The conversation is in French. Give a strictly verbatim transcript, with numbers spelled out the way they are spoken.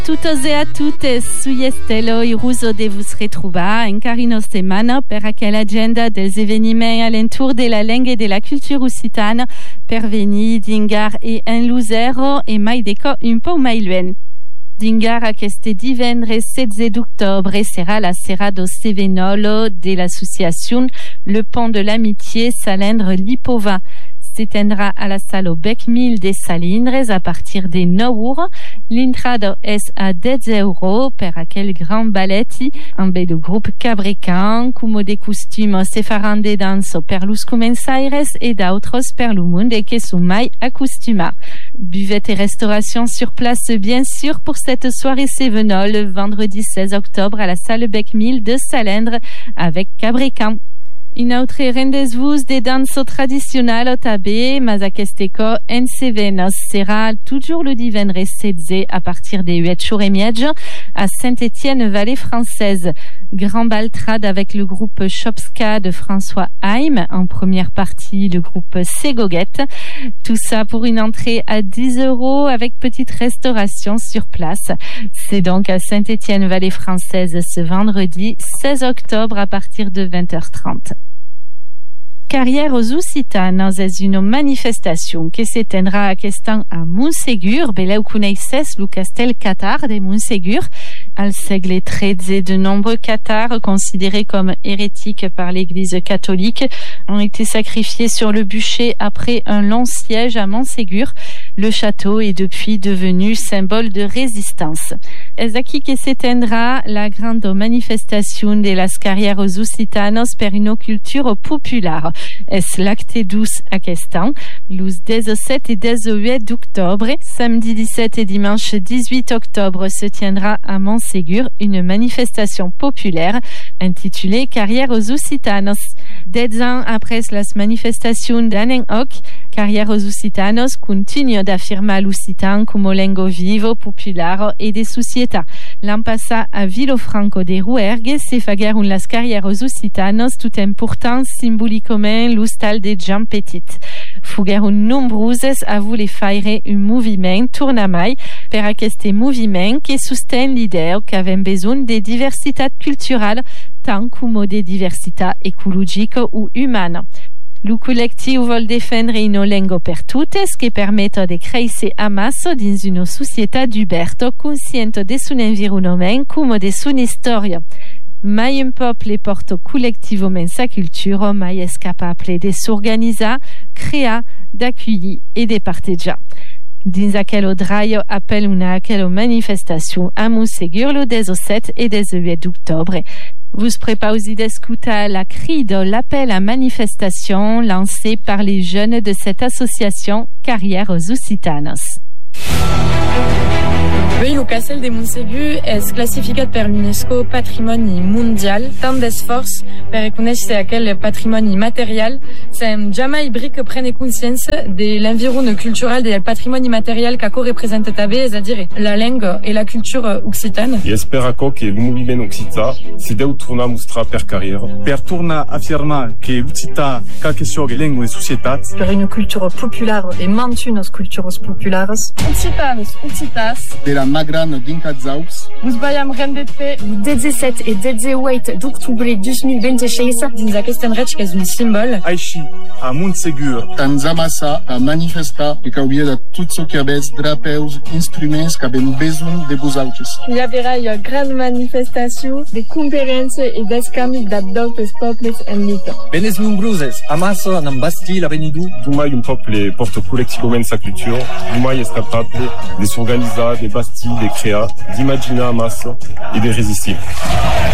Tutos e a tutte, sugli Estelo e Russo de vos retrouvar en carino setmana per aquella agenda dels eveniments alentour de la langue e de la cultura occitana per venir dingar e en Luzero e mai deco un po' mai luen. Dingar aquest divendres setze d'octobre serà la Serrado Sevenolo de l'associazione Le Pont de l'Amitié Salindre Lipova. S'étendra à la salle au Bec Mil des Salindres à partir des neuf heures. L'entrada es a dez euros per aquel grand balletti amb el grup Cabrecan, como de costum se faran de danso per los començaires et d'autres per lo monde que sont mai acostumats. Buvette et restauration sur place bien sûr pour cette soirée Sévenol le vendredi seize octobre à la salle Bec Mil de Salindres avec Cabrecan. Un autre rendez-vous de danse traditionnelle també, mas aquest eco en Cevenos serà toujours le divendres setze à partir des huit jours et miege à Saint-Étienne-Vallée Française. Grand baltrade avec le groupe Shopska de François Haim. En première partie, le groupe Ségoguette. Tout ça pour une entrée à dix euros avec petite restauration sur place. C'est donc à Saint-Étienne-Vallée Française ce vendredi seize octobre à partir de vingt heures trente. Carrière aux Occitanes és una manifestació que s'étendrà aquest any a Montségur. Beleu coneixes le castell cathar de Montségur. Al segle treize, de nombreux cathares considérés comme hérétiques par l'Église catholique ont été sacrifiés sur le bûcher après un long siège à Montségur. Le château est depuis devenu symbole de résistance. És aquí que s'étendrà la grande manifestation de las carrieres occitanos per una cultura popular. És l'acte douze aquest any, los dix-sept et dix-huit d'octobre. Samedi dix-sept et dimanche dix-huit octobre se tiendra à Montségur une manifestation populaire intitulée Carrieres Occitanos. Dez ans après las manifestacions d'an en hoc, Carrieres Occitanos continue d'affirmar l'occitan como lengua vivo, popular et de societat. L'an passat a Vilofranco de Rouergue se fagueron las Carrieres Occitanos tout important simbòlicament l'hostal de Jean Petit. Fogueron nombroses a voler faire un moviment tornamai per aquest moviment que sostén l'idea qu'avem besoin de diversitat cultural tant como de diversitat ecologica ou humana. El col·lectiu vol defendre una llengua per totes que permeta de créixer a massa dins una societat oberta, conscient de son environnement com de son història. Mai un poble porta col·lectivament sa cultura, mai és capable de s'organitzar, crear, d'accueillir et de partejar. Dins aquell draio appel una aquella manifestació a Montségur le dix-sept et dix-huit d'octobre. Vous préparez d'escutar la cri de l'appel à manifestation lancé par les jeunes de cette association Carrieres Occitanos. Oui, le castell de Montségur és classificat per l'UNESCO Patrimoni Mondial. Tant d'esforç per reconèixer aquell patrimoni material, sem jamais bric prene consciència de l'environ cultural del patrimoni material que co-representa també, és a dir, la llengua i la cultura occitana. I espera que el moviment occità si deu tornar a mostrar per carriera. Per tornar a afirmar que l'occità quelque chose llengua e societat. Per una cultura popular e mantenir les cultures populares. Occitanos, occitas. De la Magrana d'Incazaus. Us bayam rendete le dix-sept et dix-huit d'octobre deux mille vingt-six dins aquest enreig que és un símbol. Així, a Montségur, tanzamassa a manifestar e que hauria de tot ce que habés drapeus, instruments que havem besoin de vosaltres. Hi haurà una gran manifestació de conferència i d'escanvi d'altres pobles en lluita. Benes nombroses, a massa en basti l'avenido. Mai un poble porta col·lectivament sa cultura, mai és capable de s'organitzar, de bastir, de créer, d'imaginer a massa et de résister.